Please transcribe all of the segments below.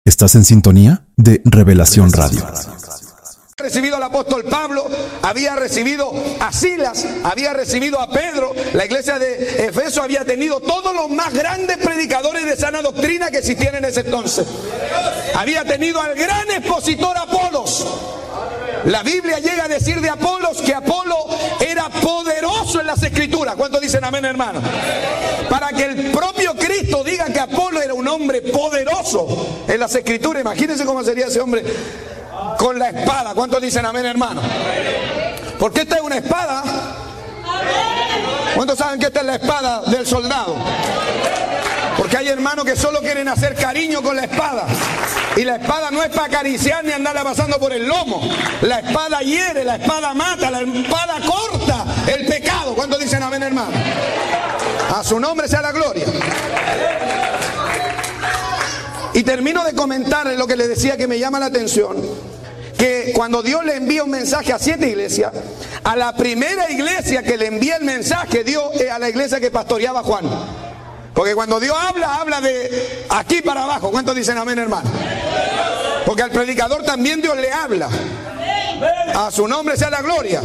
Estás en sintonía de Revelación Radio. Recibido al apóstol Pablo, había recibido a Silas, había recibido a Pedro. La iglesia de Efeso había tenido todos los más grandes predicadores de sana doctrina que existían en ese entonces. Había tenido al gran expositor Apolos. La Biblia llega a decir de Apolos que Apolo era poderoso en las escrituras. ¿Cuántos dicen amén, hermano? Para que el propio Cristo diga que Apolo era un hombre poderoso en las escrituras. Imagínense cómo sería ese hombre con la espada. ¿Cuántos dicen amén, hermano? Porque esta es una espada. ¿Cuántos saben que esta es la espada del soldado? Porque hay hermanos que solo quieren hacer cariño con la espada. Y la espada no es para acariciar ni andarla pasando por el lomo. La espada hiere, la espada mata, la espada corta el pecado. ¿Cuántos dicen amén, hermano? A su nombre sea la gloria. Y termino de comentarles lo que les decía que me llama la atención. Que cuando Dios le envía un mensaje a 7 iglesias, a la primera iglesia que le envía el mensaje, Dios es a la iglesia que pastoreaba Juan. Porque cuando Dios habla de aquí para abajo. ¿Cuántos dicen amén, hermano? Porque al predicador también Dios le habla. A su nombre sea la gloria.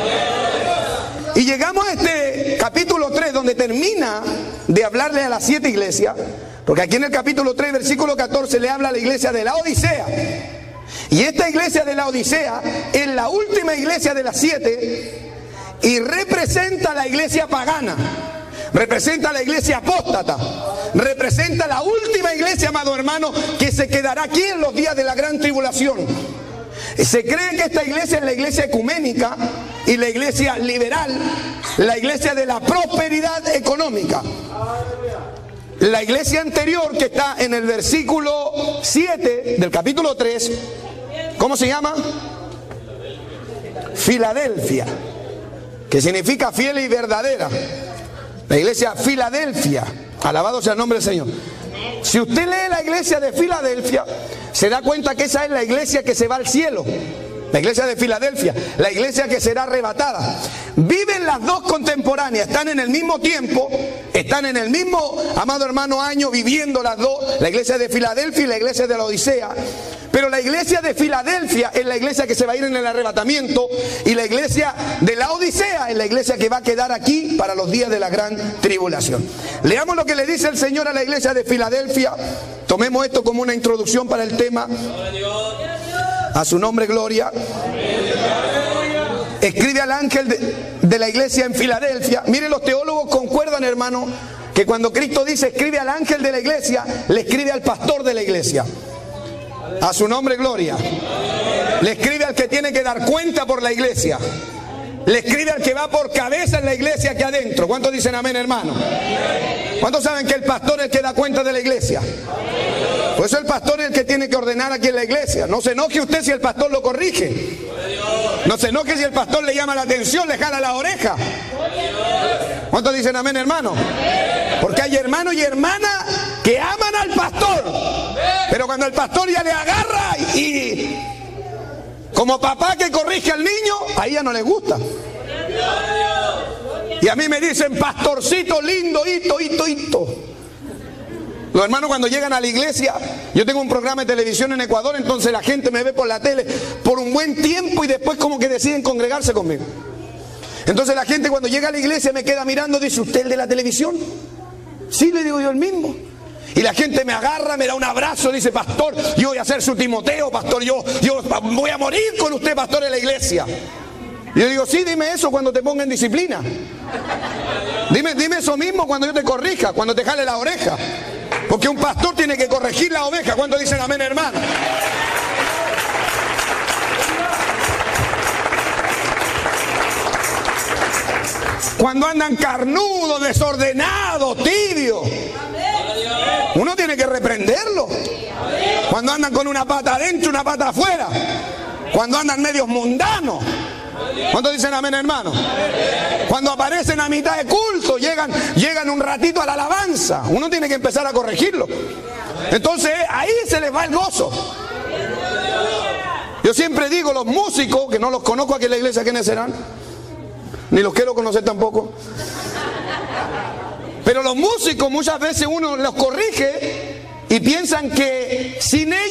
Y llegamos a este capítulo 3, donde termina de hablarle a las 7 iglesias. Porque aquí en el capítulo 3, versículo 14, le habla a la iglesia de la Odisea. Y esta iglesia de la Odisea es la última iglesia de las 7 y representa a la iglesia pagana. Representa a la iglesia apóstata. Representa la última iglesia, amado hermano, que se quedará aquí en los días de la gran tribulación. Se cree que esta iglesia es la iglesia ecuménica y la iglesia liberal, la iglesia de la prosperidad económica. La iglesia anterior, que está en el versículo 7 del capítulo 3, ¿cómo se llama? Filadelfia, que significa fiel y verdadera. La iglesia Filadelfia, alabado sea el nombre del Señor. Si usted lee la iglesia de Filadelfia, se da cuenta que esa es la iglesia que se va al cielo. La iglesia de Filadelfia, la iglesia que será arrebatada. Viven las dos contemporáneas, están en el mismo tiempo, están en el mismo, amado hermano, año, viviendo las dos, la iglesia de Filadelfia y la iglesia de la Odisea. Pero la iglesia de Filadelfia es la iglesia que se va a ir en el arrebatamiento, y la iglesia de la Odisea es la iglesia que va a quedar aquí para los días de la gran tribulación. Leamos lo que le dice el Señor a la iglesia de Filadelfia. Tomemos esto como una introducción para el tema. A su nombre, gloria. Escribe al ángel de la iglesia en Filadelfia. Miren, los teólogos concuerdan, hermano, que cuando Cristo dice escribe al ángel de la iglesia, le escribe al pastor de la iglesia. A su nombre, gloria. Le escribe al que tiene que dar cuenta por la iglesia. Le escribe al que va por cabeza en la iglesia que adentro. ¿Cuántos dicen amén, hermano? ¿Cuántos saben que el pastor es el que da cuenta de la iglesia? Por eso el pastor es el que tiene que ordenar aquí en la iglesia. No se enoje usted si el pastor lo corrige. No se enoje si el pastor le llama la atención, le jala la oreja. ¿Cuántos dicen amén, hermano? Porque hay hermanos y hermanas que aman al pastor, pero cuando el pastor ya le agarra y como papá que corrige al niño, a ella no le gusta. Y a mí me dicen pastorcito lindo, hito. Los hermanos cuando llegan a la iglesia, yo tengo un programa de televisión en Ecuador, entonces la gente me ve por la tele por un buen tiempo y después como que deciden congregarse conmigo. Entonces la gente cuando llega a la iglesia me queda mirando, dice, ¿usted el de la televisión? Sí, le digo yo, el mismo. Y la gente me agarra, me da un abrazo, dice, pastor, yo voy a ser su Timoteo, pastor, yo voy a morir con usted, pastor, en la iglesia. Y yo digo, sí, dime eso cuando te ponga en disciplina. Dime eso mismo cuando yo te corrija, cuando te jale la oreja. Porque un pastor tiene que corregir la oveja. ¿Cuántos dicen amén, hermano? Cuando andan carnudos, desordenados, tibios, uno tiene que reprenderlo. Cuando andan con una pata adentro, una pata afuera. Cuando andan medios mundanos. ¿Cuántos dicen amén, hermano? Cuando aparecen a mitad de culto, llegan un ratito a la alabanza, uno tiene que empezar a corregirlo. Entonces ahí se les va el gozo. Yo siempre digo, los músicos, que no los conozco aquí en la iglesia, ¿quiénes serán? Ni los quiero conocer tampoco. Pero los músicos muchas veces uno los corrige y piensan que sin ellos